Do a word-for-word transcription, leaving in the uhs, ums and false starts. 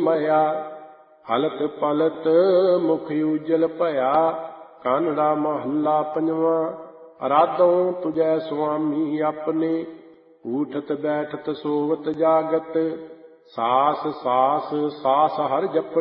ਮਇਆ। ਹਲਤ ਪਲਤ ਮੁਖ ਉਜਲ ਭਇਆ। ਕਾਨੜਾ ਮਹੱਲਾ ਪੰਜਵਾਂ। ਅਰਾਧੋਂ ਤੁਜੈ ਸੁਆਮੀ ਆਪਣੇ। ਊਠਤ ਬੈਠਤ ਸੋਵਤ ਜਾਗਤ। ਸਾਸ ਸਾਸ ਸਾਸ ਹਰਿ ਜਪਨ